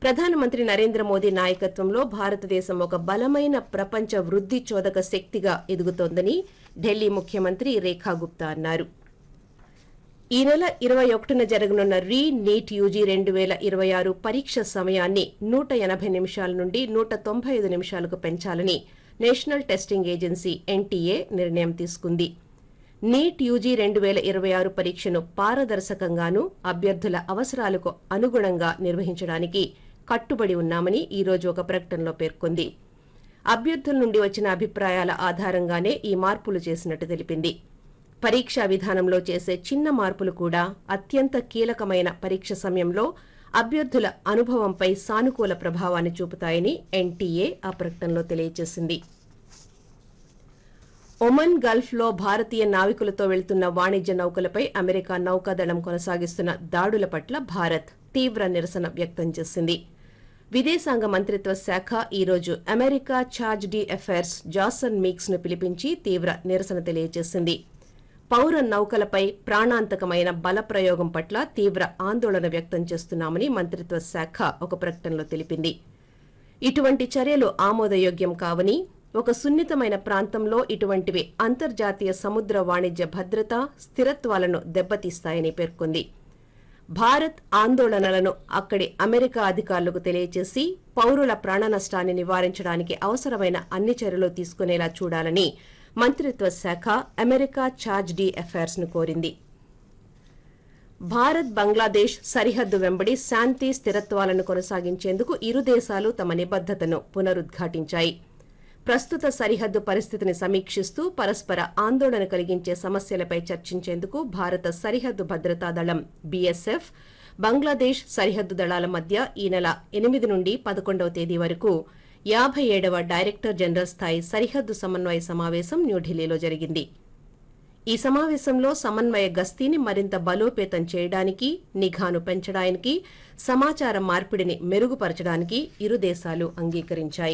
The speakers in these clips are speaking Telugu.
ప్రధానమంత్రి నరేంద్ర మోదీ నాయకత్వంలో భారతదేశం ఒక బలమైన ప్రపంచ వృద్ధి చోదక శక్తిగా ఎదుగుతోందని ఢిల్లీ ముఖ్యమంత్రి రేఖా గుప్తా అన్నారు. ఈ నెల 21న జరగనున్న రీ-నీట్ యూజీ 2026 పరీక్ష సమయాన్ని 180 నిమిషాల నుండి 195 నిమిషాలకు పెంచాలని నేషనల్ టెస్టింగ్ ఏజెన్సీ ఎన్టీఏ నిర్ణయం తీసుకుంది. నీట్ యూజీ 2026 పరీక్షను పారదర్శకంగానూ అభ్యర్థుల అవసరాలకు అనుగుణంగా నిర్వహించడానికి కట్టుబడి ఉన్నామని ఈ రోజు ఒక ప్రకటనలో పేర్కొంది. అభ్యర్థుల నుండి వచ్చిన అభిప్రాయాల ఆధారంగానే ఈ మార్పులు చేసినట్టు తెలిపింది. పరీక్షా విధానంలో చేసే చిన్న మార్పులు కూడా అత్యంత కీలకమైన పరీక్ష సమయంలో అభ్యర్థుల అనుభవంపై సానుకూల ప్రభావాన్ని చూపుతాయని ఎన్టీఏ ఆ ప్రకటనలో తెలియజేసింది. ఒమన్ గల్ఫ్లో భారతీయ నావికులతో వెళ్తున్న వాణిజ్య నౌకలపై అమెరికా నౌకాదళం కొనసాగిస్తున్న దాడుల పట్ల భారత్ తీవ్ర నిరసన వ్యక్తం చేసింది. విదేశాంగ మంత్రిత్వ శాఖ ఈ రోజు America charge D-affairs Jason Meeks ను పిలిపించి తీవ్ర నిరసన తెలియజేసింది. పౌర నౌకలపై ప్రాణాంతకమైన బల ప్రయోగం పట్ల తీవ్ర ఆందోళన వ్యక్తం చేస్తున్నామని మంత్రిత్వ శాఖ ఒక ప్రకటనలో తెలిపింది. ఇటువంటి చర్యలు ఆమోదయోగ్యం కావని, ఒక సున్నితమైన ప్రాంతంలో ఇటువంటివి అంతర్జాతీయ సముద్ర వాణిజ్య భద్రత, స్థిరత్వాలను దెబ్బతీస్తాయని పేర్కొంది. భారత్ ఆందోళనలను అక్కడి అమెరికా అధికారులకు తెలియజేసి పౌరుల ప్రాణ నష్టాన్ని నివారించడానికి అవసరమైన అన్ని చర్యలు తీసుకునేలా చూడాలని మంత్రిత్వ శాఖ అమెరికా చార్జ్ డీ-అఫైర్స్ ను కోరింది. భారత్ బంగ్లాదేశ్ సరిహద్దు వెంబడి శాంతి స్థిరత్వాలను కొనసాగించేందుకు ఇరు దేశాలు తమ నిబద్దతను పునరుద్ఘాటించాయి. ప్రస్తుత సరిహద్దు పరిస్థితిని సమీక్షిస్తూ పరస్పర ఆందోళన కలిగించే సమస్యలపై చర్చించేందుకు భారత సరిహద్దు భద్రతా దళం బీఎస్ఎఫ్, బంగ్లాదేశ్ సరిహద్దు దళాల మధ్య ఈ నెల 8 నుండి 11వ తేదీ వరకు 57వ డైరెక్టర్ జనరల్ స్థాయి సరిహద్దు సమన్వయ సమావేశం న్యూఢిల్లీలో జరిగింది. ఈ సమావేశంలో సమన్వయ గస్తీని మరింత బలోపేతం చేయడానికి, నిఘాను పెంచడానికి, సమాచార మార్పిడిని మెరుగుపరచడానికి ఇరు దేశాలు అంగీకరించాయి.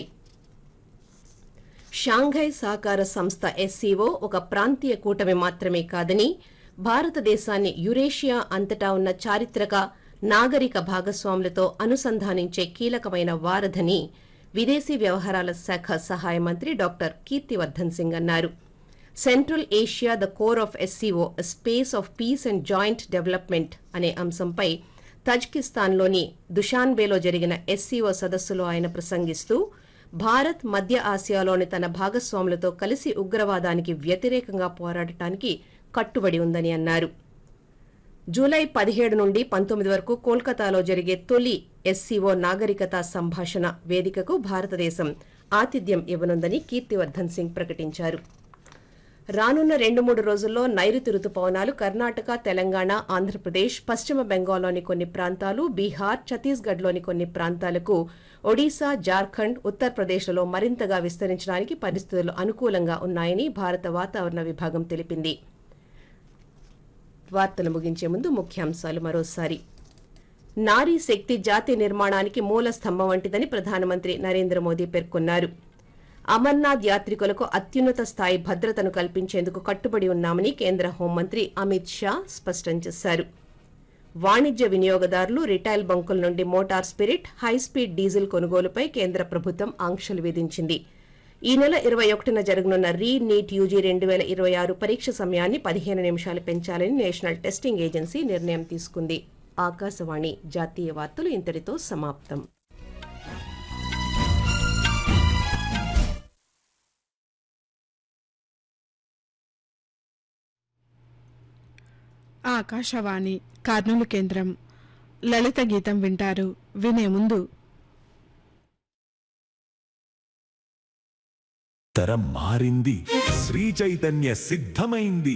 షాంఘై సహకార సంస్థ ఎస్సీఓ ఒక ప్రాంతీయ కూటమి మాత్రమే కాదని, భారతదేశాన్ని యురేషియా అంతటా ఉన్న చారిత్రక, నాగరిక భాగస్వాములతో అనుసంధానించే కీలకమైన వారధని విదేశీ వ్యవహారాల శాఖ సహాయ మంత్రి డాక్టర్ కీర్తివర్ధన్ సింగ్ అన్నారు. Central Asia the core of SCO space of piece and joint development అనే అంశంపై తజికిస్తాన్లోని దుషాన్బేలో జరిగిన ఎస్సీఓ సదస్సులో ఆయన ప్రసంగిస్తూ, భారత్ మధ్య ఆసియాలోని తన భాగస్వాములతో కలిసి ఉగ్రవాదానికి వ్యతిరేకంగా పోరాడటానికి కట్టుబడి ఉందని అన్నారు. జూలై 17 నుండి 19 వరకు కోల్కతాలో జరిగే తొలి ఎస్సీఓ నాగరికతా సంభాషణ వేదికకు భారతదేశం ఆతిథ్యం ఇవ్వనుందని కీర్తివర్ధన్ సింగ్ ప్రకటించారు. రానున్న 2-3 రోజుల్లో నైరుతి రుతుపవనాలు కర్ణాటక, తెలంగాణ, ఆంధ్రప్రదేశ్, పశ్చిమ బెంగాల్లోని కొన్ని ప్రాంతాలు, బీహార్, ఛత్తీస్గఢ్లోని కొన్ని ప్రాంతాలకు, ఒడిశా, జార్ఖండ్, ఉత్తరప్రదేశ్లలో మరింతగా విస్తరించడానికి పరిస్థితులు అనుకూలంగా ఉన్నాయని భారత వాతావరణ విభాగం తెలిపింది. వార్తలు ముగించే ముందు ముఖ్యాంశాలు మరోసారి. నారీ శక్తి జాతి నిర్మాణానికి మూల స్తంభం వంటిదని ప్రధానమంత్రి నరేంద్ర మోదీ పేర్కొన్నారు. అమర్నాథ్ యాత్రికులకు అత్యున్నత స్థాయి భద్రతను కల్పించేందుకు కట్టుబడి ఉన్నామని కేంద్ర హోంమంత్రి అమిత్ షా స్పష్టం చేశారు. వాణిజ్య వినియోగదారులు, రిటైల్ బంకుల నుండి మోటార్ స్పిరిట్, హైస్పీడ్ డీజిల్ కొనుగోలుపై కేంద్ర ప్రభుత్వం ఆంక్షలు విధించింది. ఈ నెల 21న జరగనున్న రీ-నీట్ యూజీ 2026 పరీక్ష సమయాన్ని 15 నిమిషాలు పెంచాలని నేషనల్ టెస్టింగ్ ఏజెన్సీ నిర్ణయం తీసుకుంది. ఆకాశవాణి జాతీయ వార్తలు ఇంతటితో సమాప్తం. ఆకాశవాణి కర్నూలు కేంద్రం. లలిత గీతం వింటారు. వినే ముందు తరం మారింది, శ్రీ చైతన్య సిద్ధమైంది.